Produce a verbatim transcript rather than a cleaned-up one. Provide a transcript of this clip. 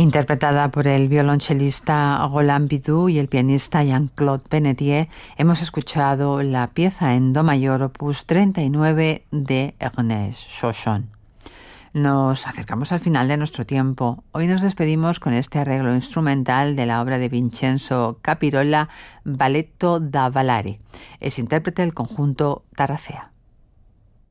Interpretada por el violonchelista Roland Bidou y el pianista Jean-Claude Pennetier, hemos escuchado la pieza en do mayor opus treinta y nueve de Ernest Chauchon. Nos acercamos al final de nuestro tiempo. Hoy nos despedimos con este arreglo instrumental de la obra de Vincenzo Capirola, Balletto da Ballare. Es intérprete del conjunto Tarracea.